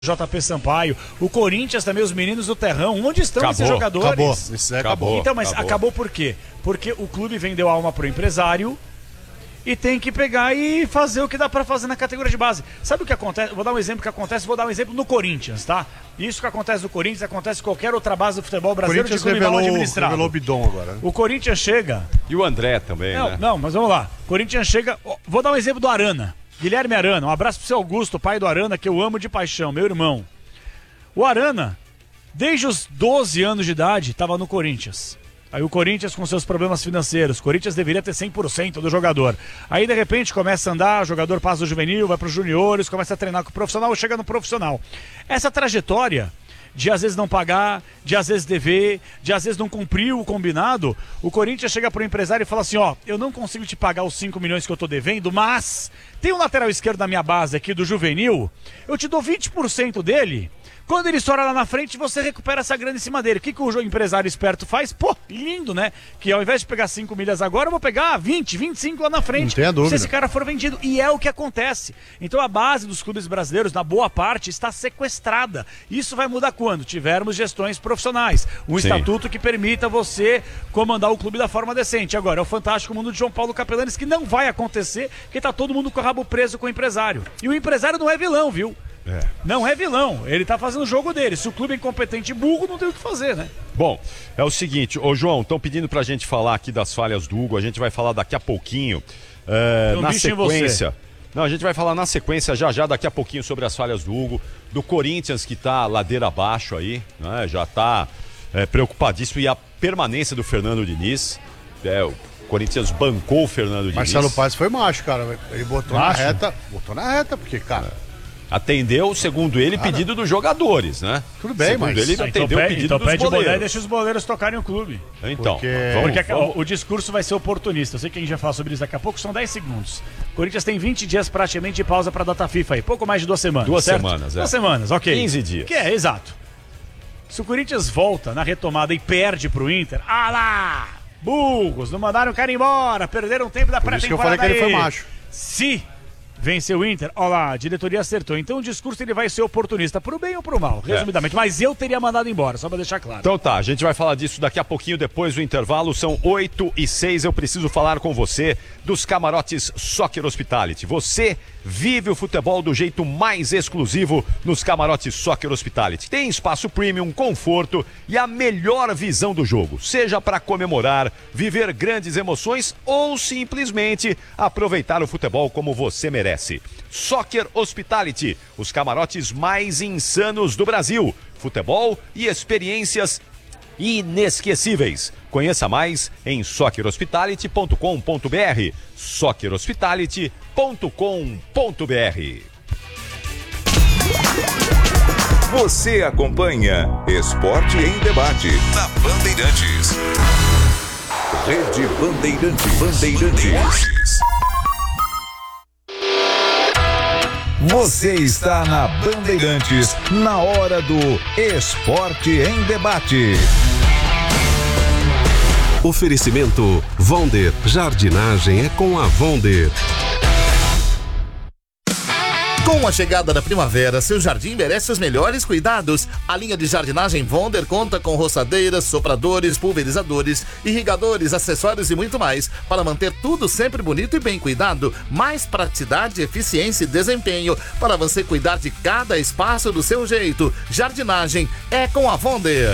JP Sampaio, o Corinthians também, os meninos do Terrão, onde estão esses jogadores? Acabou, isso acabou. Então, mas acabou por quê? Porque o clube vendeu a alma pro empresário e tem que pegar e fazer o que dá pra fazer na categoria de base. Sabe o que acontece? Vou dar um exemplo que acontece, vou dar um exemplo no Corinthians, tá? Isso que acontece no Corinthians, acontece em qualquer outra base do futebol brasileiro de clube mal administrado. Revelou o Bidon agora. O Corinthians chega... E o André também, né? Não, mas vamos lá. O Corinthians chega... Vou dar um exemplo do Arana. Guilherme Arana, um abraço pro seu Augusto, pai do Arana, que eu amo de paixão, meu irmão. O Arana, desde os 12 anos de idade, estava no Corinthians. Aí o Corinthians com seus problemas financeiros, o Corinthians deveria ter 100% do jogador. Aí de repente começa a andar, o jogador passa do juvenil, vai para os juniores, começa a treinar com o profissional, chega no profissional. Essa trajetória de às vezes não pagar, de às vezes dever, de às vezes não cumprir o combinado, o Corinthians chega para o empresário e fala assim, ó, eu não consigo te pagar os 5 milhões que eu tô devendo, mas tem um lateral esquerdo da minha base aqui do juvenil, eu te dou 20% dele. Quando ele estoura lá na frente, você recupera essa grana em cima dele. O que o empresário esperto faz? Pô, lindo, né? Que ao invés de pegar 5 milhas agora, eu vou pegar 20, 25 lá na frente. Não tenha dúvida. Se esse cara for vendido. E é o que acontece. Então a base dos clubes brasileiros, na boa parte, está sequestrada. Isso vai mudar quando tivermos gestões profissionais. Um estatuto que permita você comandar o clube da forma decente. Agora, é o fantástico mundo de João Paulo Capelanes, que não vai acontecer, porque tá todo mundo com o rabo preso com o empresário. E o empresário não é vilão, viu? Não é vilão, ele tá fazendo o jogo dele. Se o clube é incompetente e burro, não tem o que fazer, né? Bom, é o seguinte, ô João, estão pedindo pra gente falar aqui das falhas do Hugo, a gente vai falar daqui a pouquinho, na sequência. Não, a gente vai falar na sequência já daqui a pouquinho sobre as falhas do Hugo, do Corinthians que tá ladeira abaixo aí, né? Já tá preocupadíssimo, e a permanência do Fernando Diniz, o Corinthians bancou o Fernando Diniz. Marcelo Paz foi macho, cara, ele botou na reta, porque, cara... Atendeu, segundo ele, pedido dos jogadores, né? Tudo bem, segundo mas... ele atendeu o pedido dos pede o boleiro e goleiros. deixa os boleiros tocarem o clube. Então, porque o discurso vai ser oportunista. Eu sei que a gente vai falar sobre isso daqui a pouco, são 10 segundos. O Corinthians tem 20 dias praticamente de pausa para a data FIFA aí, pouco mais de 2 semanas. 2 certo? semanas, 2 semanas, ok. 15 dias. Que é, exato. Se o Corinthians volta na retomada e perde pro Inter, lá! Burros, não mandaram o cara embora, perderam tempo da Por isso que eu pré-temporada falei que aí. ele foi macho. Se venceu o Inter, ó lá, a diretoria acertou. Então o discurso ele vai ser oportunista, pro bem ou pro mal, resumidamente. Mas eu teria mandado embora, só pra deixar claro. Então tá, a gente vai falar disso daqui a pouquinho, depois do intervalo. São 8h06, eu preciso falar com você dos camarotes Soccer Hospitality. Você vive o futebol do jeito mais exclusivo nos camarotes Soccer Hospitality. Tem espaço premium, conforto e a melhor visão do jogo. Seja para comemorar, viver grandes emoções ou simplesmente aproveitar o futebol como você merece. Soccer Hospitality, os camarotes mais insanos do Brasil. Futebol e experiências inesquecíveis. Conheça mais em soccerhospitality.com.br. soccerhospitality.com.br. Você acompanha Esporte em Debate na Bandeirantes. Rede Bandeirantes. Você está na Bandeirantes, na hora do Esporte em Debate. Oferecimento Vonder. Jardinagem é com a Vonder. Com a chegada da primavera, seu jardim merece os melhores cuidados. A linha de jardinagem Vonder conta com roçadeiras, sopradores, pulverizadores, irrigadores, acessórios e muito mais para manter tudo sempre bonito e bem cuidado. Mais praticidade, eficiência e desempenho para você cuidar de cada espaço do seu jeito. Jardinagem é com a Vonder.